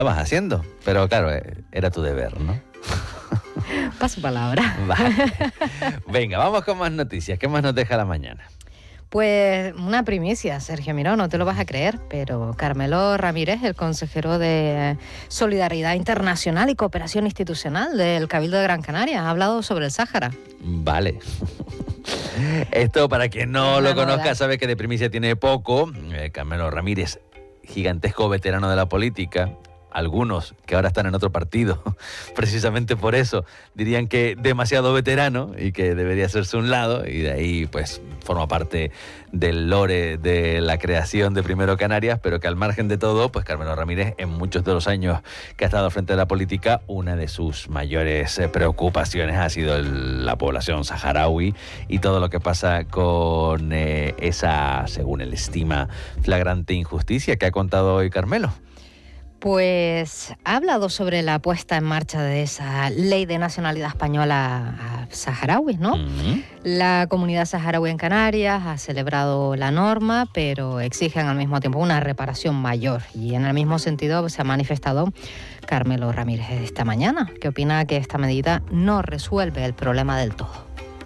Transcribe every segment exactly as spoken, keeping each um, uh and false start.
Lo vas haciendo, pero claro, era tu deber, ¿no? Paso palabra. Vale. Venga, vamos con más noticias. ¿Qué más nos deja la mañana? Pues una primicia, Sergio Miró, no te lo vas a creer, pero Carmelo Ramírez, el consejero de Solidaridad Internacional y Cooperación Institucional del Cabildo de Gran Canaria, ha hablado sobre el Sáhara. Vale. Esto, para quien no Una lo conozca, novedad. sabe que de primicia tiene poco. Eh, Carmelo Ramírez, gigantesco veterano de la política. Algunos que ahora están en otro partido, precisamente por eso, dirían que demasiado veterano y que debería hacerse un lado, y de ahí pues forma parte del lore de la creación de Primero Canarias, pero que al margen de todo, pues Carmelo Ramírez, en muchos de los años que ha estado al frente de la política, una de sus mayores eh, preocupaciones ha sido el, la población saharaui y todo lo que pasa con eh, esa, según él estima, flagrante injusticia que ha contado hoy Carmelo. Pues ha hablado sobre la puesta en marcha de esa ley de nacionalidad española a saharauis, ¿no? Uh-huh. La comunidad saharaui en Canarias ha celebrado la norma, pero exigen al mismo tiempo una reparación mayor. Y en el mismo sentido se ha manifestado Carmelo Ramírez esta mañana, que opina que esta medida no resuelve el problema del todo.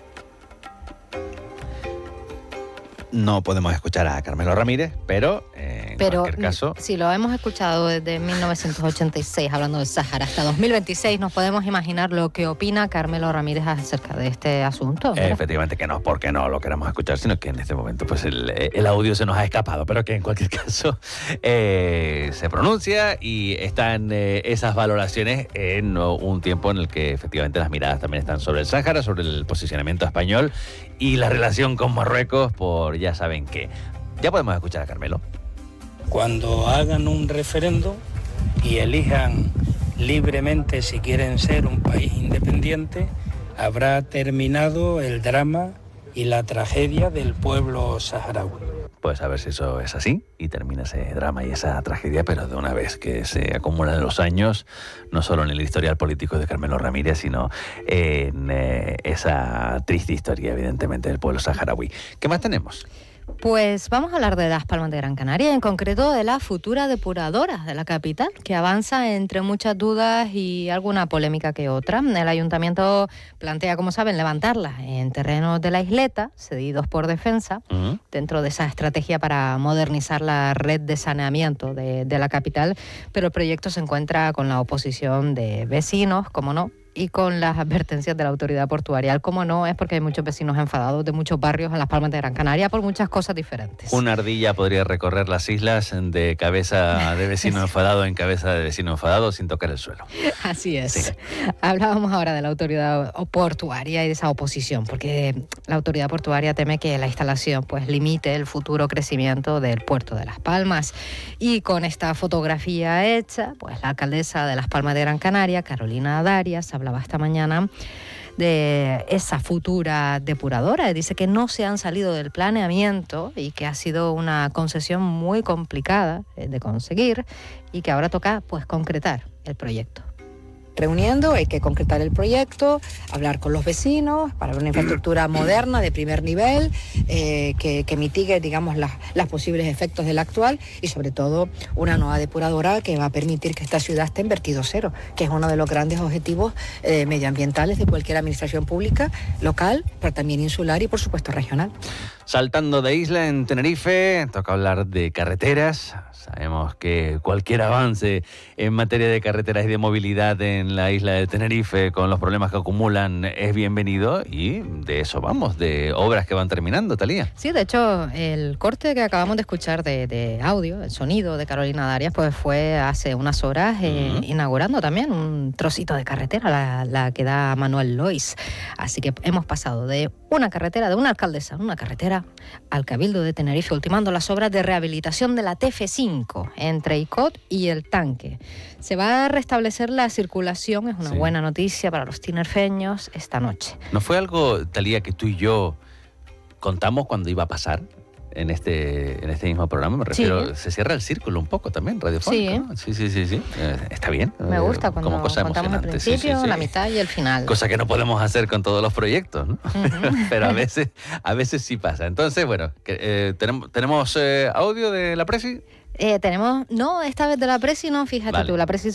No podemos escuchar a Carmelo Ramírez, pero eh, en Pero cualquier caso... si lo hemos escuchado desde mil novecientos ochenta y seis, hablando del Sáhara, hasta dos mil veintiséis, nos podemos imaginar lo que opina Carmelo Ramírez acerca de este asunto. Eh, efectivamente que no, porque no lo queremos escuchar, sino que en este momento pues el, el audio se nos ha escapado, pero que en cualquier caso eh, se pronuncia y están eh, esas valoraciones en un tiempo en el que efectivamente las miradas también están sobre el Sáhara, sobre el posicionamiento español y la relación con Marruecos por ya saben qué. Ya podemos escuchar a Carmelo. Cuando hagan un referéndum y elijan libremente si quieren ser un país independiente, habrá terminado el drama y la tragedia del pueblo saharaui. Pues a ver si eso es así y termina ese drama y esa tragedia, pero de una vez que se acumulan los años, no solo en el historial político de Carmelo Ramírez, sino en eh, esa triste historia, evidentemente, del pueblo saharaui. ¿Qué más tenemos? Pues vamos a hablar de Las Palmas de Gran Canaria, en concreto de la futura depuradora de la capital, que avanza entre muchas dudas y alguna polémica que otra. El ayuntamiento plantea, como saben, levantarla en terrenos de la isleta, cedidos por Defensa, uh-huh. dentro de esa estrategia para modernizar la red de saneamiento de, de la capital, pero el proyecto se encuentra con la oposición de vecinos, como no, y con las advertencias de la autoridad portuaria. Como no, es porque hay muchos vecinos enfadados de muchos barrios en Las Palmas de Gran Canaria por muchas cosas diferentes. Una ardilla podría recorrer las islas de cabeza de vecino enfadado en cabeza de vecino enfadado sin tocar el suelo. Así es. Sí. Hablábamos ahora de la autoridad portuaria y de esa oposición, porque la autoridad portuaria teme que la instalación pues limite el futuro crecimiento del puerto de Las Palmas. Y con esta fotografía hecha, pues la alcaldesa de Las Palmas de Gran Canaria, Carolina Darias, hablaba esta mañana de esa futura depuradora. Dice que no se han salido del planeamiento y que ha sido una concesión muy complicada de conseguir y que ahora toca pues concretar el proyecto. Reuniendo, hay que concretar el proyecto, hablar con los vecinos para una infraestructura moderna de primer nivel eh, que, que mitigue, digamos, las, las posibles efectos de la actual y sobre todo una nueva depuradora que va a permitir que esta ciudad esté en vertido cero, que es uno de los grandes objetivos eh, medioambientales de cualquier administración pública, local, pero también insular y por supuesto regional. Saltando de isla en Tenerife, toca hablar de carreteras. Sabemos que cualquier avance en materia de carreteras y de movilidad en la isla de Tenerife, con los problemas que acumulan, es bienvenido y de eso vamos, de obras que van terminando, Talía. Sí, de hecho, el corte que acabamos de escuchar de, de audio, el sonido de Carolina Darias, pues fue hace unas horas eh, uh-huh. inaugurando también un trocito de carretera, la, la que da Manuel Lois. Así que hemos pasado de una carretera, de una alcaldesa, una carretera, al Cabildo de Tenerife, ultimando las obras de rehabilitación de la T F cinco entre Icod y el Tanque. Se va a restablecer la circulación, es una sí. buena noticia para los tinerfeños esta noche. ¿No fue algo, Talía, que tú y yo contamos cuando iba a pasar en este en este mismo programa? Me refiero, sí. se cierra el círculo un poco también, radiofónico, sí. ¿no? Sí, sí, sí, sí. Eh, está bien. Me gusta cuando como cosa contamos el principio, sí, sí, sí. la mitad y el final. Cosa que no podemos hacer con todos los proyectos, ¿no? Uh-huh. Pero a veces, a veces sí pasa. Entonces, bueno, que, eh, tenemos, tenemos eh, audio de la Presi. Eh, tenemos, no, esta vez de la Presi, no, fíjate Vale. tú, la Presi